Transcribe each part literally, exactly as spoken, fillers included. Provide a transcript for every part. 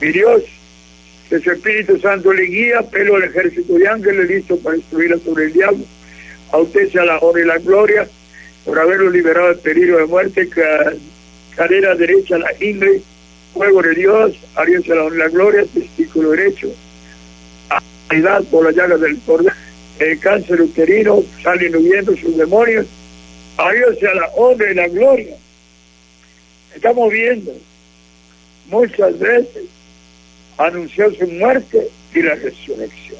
Mi Dios, que su Espíritu Santo le guía, pelo el ejército de ángeles listo para destruirla sobre el diablo. A usted sea la honra y la gloria por haberlo liberado del peligro de muerte, ca cadera derecha la ingle, fuego de Dios, a Dios sea la honra y la gloria, testículo derecho, sanidad por las llagas del cordero, el cáncer uterino, salen huyendo sus demonios, a Dios sea la honra y la gloria. Estamos viendo muchas veces anunció su muerte y la resurrección.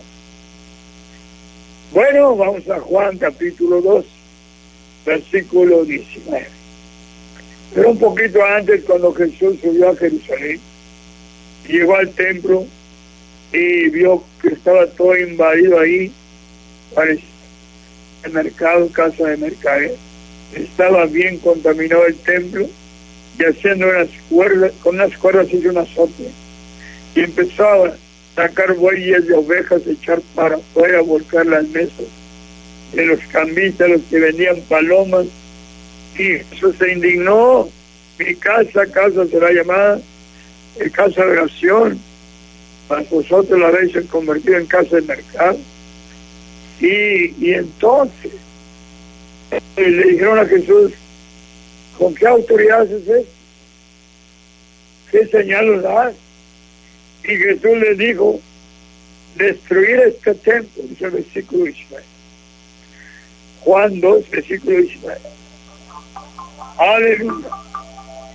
Bueno, vamos a Juan capítulo dos, versículo diecinueve. Pero un poquito antes, cuando Jesús subió a Jerusalén, llegó al templo y vio que estaba todo invadido ahí, parecía el mercado, casa de mercader. Estaba bien contaminado el templo, y haciendo unas cuerdas, con unas cuerdas hizo una azote, y empezaba a sacar bueyes de ovejas, echar para afuera, volcar las mesas de los cambistas, los que vendían palomas, y eso se indignó. Mi casa, casa será llamada en casa de oración, mas vosotros la habéis convertido en casa de mercado. Y, y entonces le dijeron a Jesús, ¿con qué autoridad haces esto? ¿Qué señal nos das? Y Jesús les dijo, destruir este templo, dice el versículo diecinueve. Juan dos, versículo diecinueve. Aleluya.